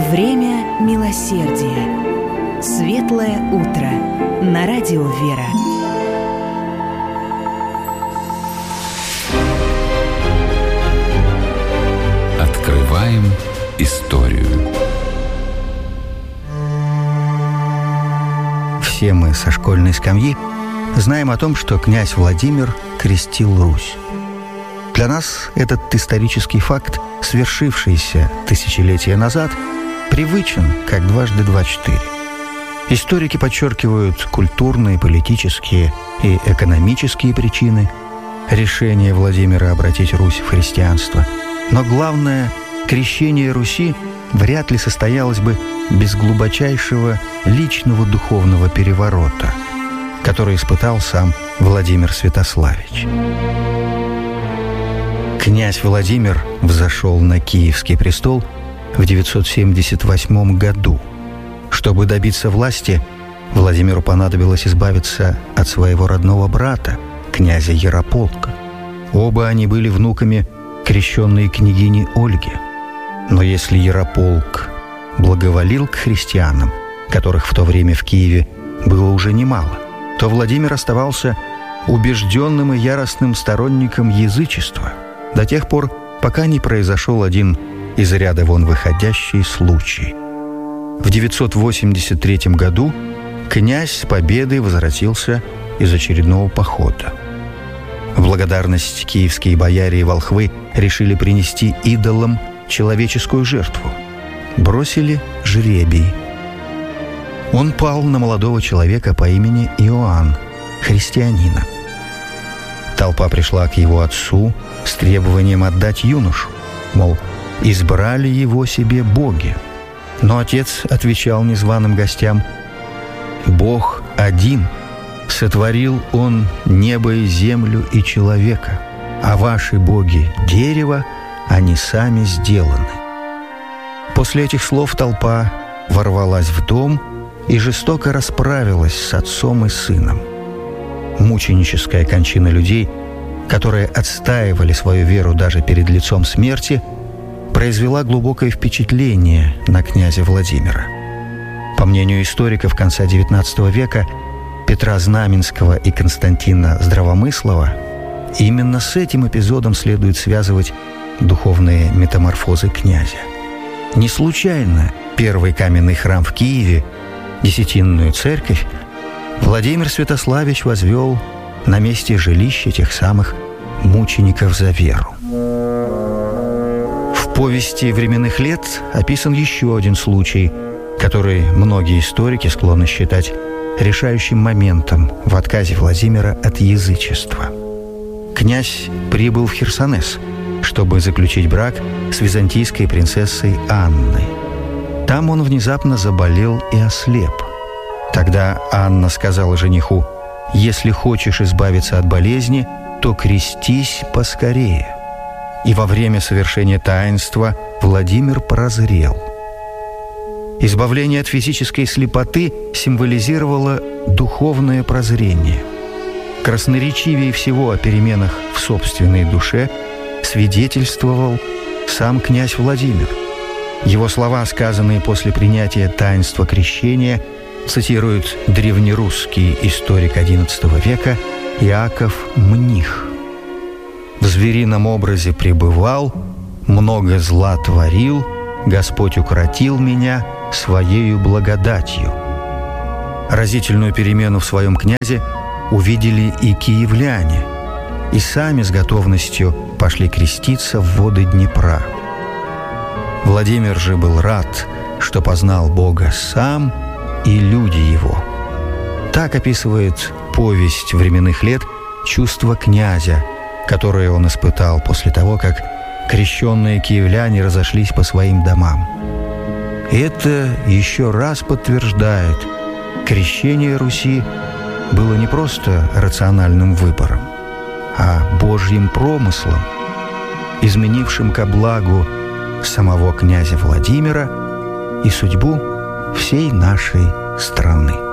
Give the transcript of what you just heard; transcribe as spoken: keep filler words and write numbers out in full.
Время милосердия. Светлое утро. На радио «Вера». Открываем историю. Все мы со школьной скамьи знаем о том, что князь Владимир крестил Русь. Для нас этот исторический факт, свершившийся тысячелетия назад, привычен, как дважды два четыре. Историки подчеркивают культурные, политические и экономические причины решения Владимира обратить Русь в христианство. Но главное, крещение Руси вряд ли состоялось бы без глубочайшего личного духовного переворота, который испытал сам Владимир Святославич. Князь Владимир взошел на Киевский престол в девятьсот семьдесят восьмом году. Чтобы добиться власти, Владимиру понадобилось избавиться от своего родного брата, князя Ярополка. Оба они были внуками крещенной княгини Ольги. Но если Ярополк благоволил к христианам, которых в то время в Киеве было уже немало, то Владимир оставался убежденным и яростным сторонником язычества до тех пор, пока не произошел один из ряда вон выходящий случай. В девятьсот восемьдесят третьем году князь с победой возвратился из очередного похода. В благодарность киевские бояре и волхвы решили принести идолам человеческую жертву. Бросили жребий. Он пал на молодого человека по имени Иоанн, христианина. Толпа пришла к его отцу с требованием отдать юношу, мол, избрали его себе боги. Но отец отвечал незваным гостям: «Бог один, сотворил Он небо и землю и человека, а ваши боги — дерево, они сами сделаны». После этих слов толпа ворвалась в дом и жестоко расправилась с отцом и сыном. Мученическая кончина людей, которые отстаивали свою веру даже перед лицом смерти, произвела глубокое впечатление на князя Владимира. По мнению историков конца девятнадцатого века, Петра Знаменского и Константина Здравомыслова, именно с этим эпизодом следует связывать духовные метаморфозы князя. Не случайно первый каменный храм в Киеве, Десятинную церковь, Владимир Святославич возвел на месте жилища тех самых мучеников за веру. В повести временных лет описан еще один случай, который многие историки склонны считать решающим моментом в отказе Владимира от язычества. Князь прибыл в Херсонес, чтобы заключить брак с византийской принцессой Анной. Там он внезапно заболел и ослеп. Тогда Анна сказала жениху: «Если хочешь избавиться от болезни, то крестись поскорее». И во время совершения таинства Владимир прозрел. Избавление от физической слепоты символизировало духовное прозрение. Красноречивее всего о переменах в собственной душе свидетельствовал сам князь Владимир. Его слова, сказанные после принятия таинства крещения, цитирует древнерусский историк одиннадцатого века Иаков Мних. «В зверином образе пребывал, много зла творил, Господь укротил меня своею благодатью». Разительную перемену в своем князе увидели и киевляне, и сами с готовностью пошли креститься в воды Днепра. Владимир же был рад, что познал Бога сам и люди его. Так описывает повесть временных лет чувство князя, которое он испытал после того, как крещенные киевляне разошлись по своим домам. Это еще раз подтверждает: крещение Руси было не просто рациональным выбором, а Божьим промыслом, изменившим ко благу самого князя Владимира и судьбу всей нашей страны.